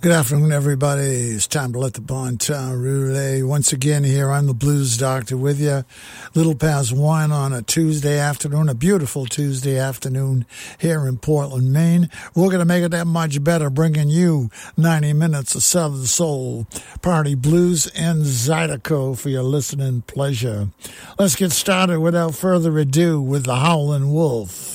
Good afternoon, everybody. It's time to let the bon temps roulette. Once again, here I'm the Blues Doctor with you. Little past 1 on a Tuesday afternoon, a beautiful Tuesday afternoon here in Portland, Maine. We're going to make it that much better, bringing you 90 minutes of Southern Soul, Party Blues, and Zydeco for your listening pleasure. Let's get started without further ado with the Howlin' Wolf.